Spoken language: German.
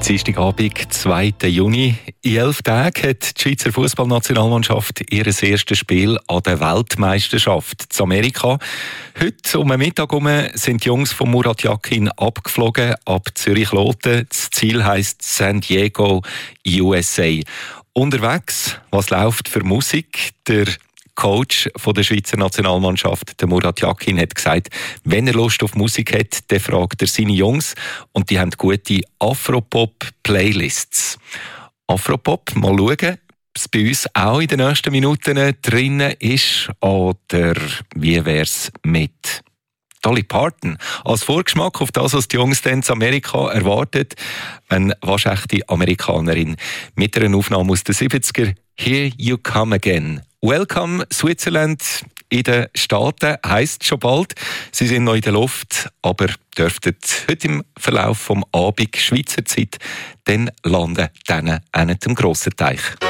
Dienstagabend, 2. Juni. In 11 Tagen hat die Schweizer Fußballnationalmannschaft ihr erstes Spiel an der Weltmeisterschaft in Amerika. Heute um den Mittag sind die Jungs von Murat Yakin abgeflogen ab Zürich-Loten. Das Ziel heisst San Diego, USA. Unterwegs, was läuft für Musik? Der Coach von der Schweizer Nationalmannschaft, der Murat Yakin, hat gesagt, wenn er Lust auf Musik hat, dann fragt er seine Jungs und die haben gute Afropop-Playlists. Afropop, mal schauen, ob es bei uns auch in den nächsten Minuten drinnen ist oder wie wär's mit Dolly Parton. Als Vorgeschmack auf das, was die Jungs dann in Amerika erwartet, eine waschechte Amerikanerin mit einer Aufnahme aus den 70er. Here You Come Again. Welcome Switzerland in den Staaten heisst schon bald. Sie sind noch in der Luft, aber dürften heute im Verlauf des Abends Schweizer Zeit dann landen, dann an dem grossen Teich.